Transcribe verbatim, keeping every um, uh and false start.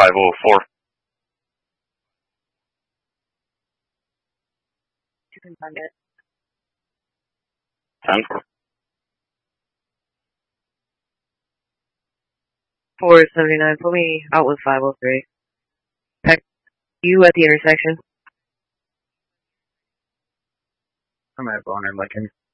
five oh four. You can find it. ten four. four seventy-nine, put me out with five oh three. Text you at the intersection. I'm at Boner Lincoln.